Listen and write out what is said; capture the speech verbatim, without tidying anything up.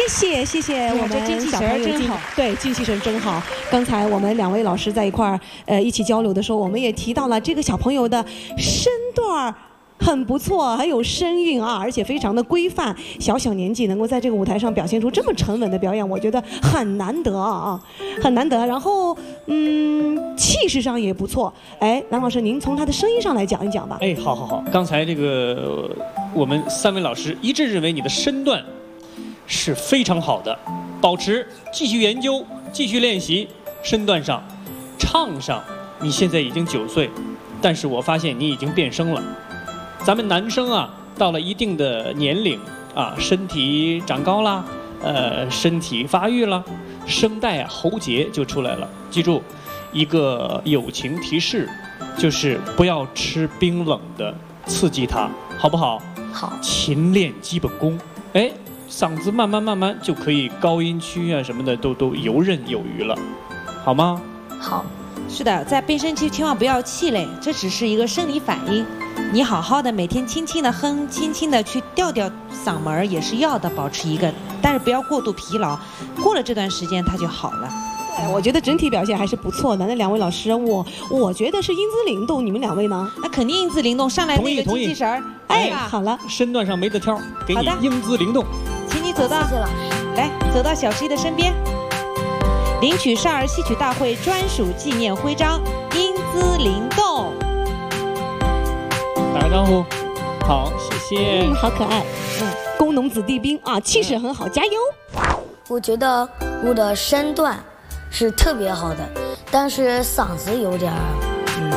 谢谢谢我们小朋友真好， 对，精气神真好。刚才我们两位老师在一块儿呃一起交流的时候，我们也提到了这个小朋友的身段儿。很不错，很有声韵啊，而且非常的规范。小小年纪能够在这个舞台上表现出这么沉稳的表演，我觉得很难得啊，很难得。然后，嗯，气势上也不错。哎，蓝老师，您从他的声音上来讲一讲吧。 哎，好好好，刚才这个我们三位老师一致认为你的身段是非常好的，保持，继续研究，继续练习。身段上，唱上，你现在已经九岁，但是我发现你已经变声了。咱们男生啊，到了一定的年龄啊，身体长高啦，呃，身体发育了，声带啊、喉结就出来了。记住，一个友情提示，就是不要吃冰冷的，刺激它，好不好？ 好。 勤练基本功，哎，嗓子慢慢慢慢就可以高音区啊什么的都都游刃有余了，好吗？ 好。 是的，在变声期千万不要气馁，这只是一个生理反应。你好好的每天轻轻的哼，轻轻的去调调嗓门也是要的，保持一个，但是不要过度疲劳。过了这段时间它就好了。 对，我觉得整体表现还是不错的。那两位老师，我我觉得是英姿灵动，你们两位呢？ 那肯定英姿灵动，上来那个精气神儿。 哎，好了， 身段上没得挑，给你英姿灵动。 请你走到，来走到小十一的身边。领取少儿戏曲大会专属纪念徽章，英姿灵动。 打个招呼，好，谢谢。 嗯，好可爱。嗯，工农子弟兵啊，气势很好，加油！ 我觉得我的身段是特别好的，但是嗓子有点